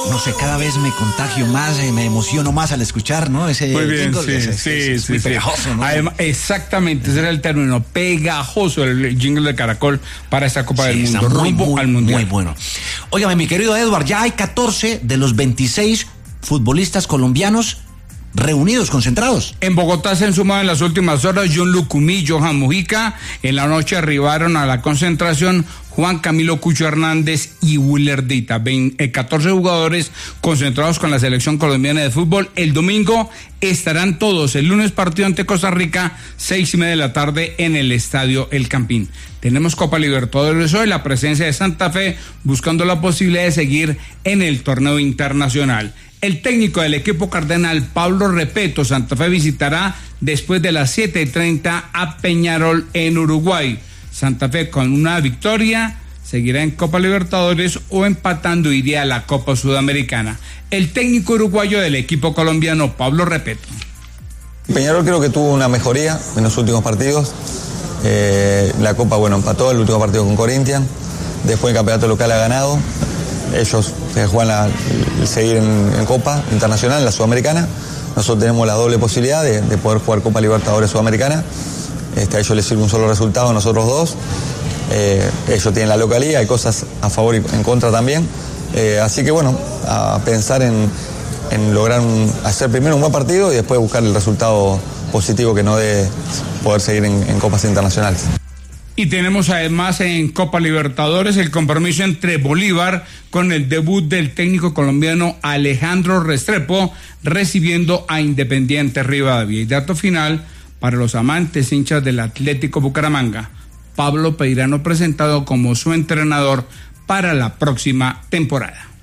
No sé, cada vez me contagio más, me emociono más al escuchar, ¿no? Ese muy bien, jingle, es muy pegajoso, ¿no? Además, exactamente, ese era el término, pegajoso, el jingle de Caracol para esta Copa del Mundo, rumbo al Mundial. Muy bueno. Óigame, mi querido Edward, ya hay 14 de los 26 futbolistas colombianos reunidos, concentrados. En Bogotá se han sumado en las últimas horas John Lucumí, Johan Mujica. En la noche arribaron a la concentración Juan Camilo Cucho Hernández y Willer Dita. 14 jugadores concentrados con la selección colombiana de fútbol. El domingo estarán todos. El lunes partido ante Costa Rica, 6:30 p.m. en el Estadio El Campín. Tenemos Copa Libertadores hoy, la presencia de Santa Fe buscando la posibilidad de seguir en el torneo internacional. El técnico del equipo cardenal, Pablo Repeto, Santa Fe visitará después de las 7:30 a Peñarol en Uruguay. Santa Fe con una victoria seguirá en Copa Libertadores o empatando iría a la Copa Sudamericana. El técnico uruguayo del equipo colombiano, Pablo Repeto. Peñarol creo que tuvo una mejoría en los últimos partidos. La Copa, empató el último partido con Corinthians. Después el campeonato local ha ganado. Ellos se juegan el seguir en Copa Internacional, en la Sudamericana. Nosotros tenemos la doble posibilidad de poder jugar Copa Libertadores Sudamericana. A ellos les sirve un solo resultado, a nosotros dos. Ellos tienen la localía, hay cosas a favor y en contra también. Así que a pensar en lograr hacer primero un buen partido y después buscar el resultado positivo que nos dé poder seguir en Copas Internacionales. Y tenemos además en Copa Libertadores el compromiso entre Bolívar con el debut del técnico colombiano Alejandro Restrepo recibiendo a Independiente Rivadavia. Y dato final para los amantes hinchas del Atlético Bucaramanga, Pablo Peirano presentado como su entrenador para la próxima temporada.